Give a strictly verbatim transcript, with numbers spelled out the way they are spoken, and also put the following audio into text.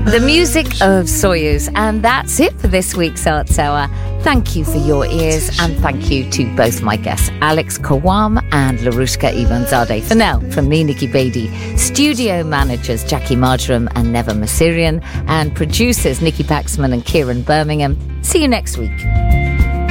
The music of Soyuz. And that's it for this week's Arts Hour. Thank you for your ears, and thank you to both my guests, Alex Kawam and Larushka Ivanzadeh. For now, from me, Nikki Beattie, studio managers Jackie Marjoram and Neva Masirian, and producers Nikki Paxman and Kieran Birmingham. See you next week.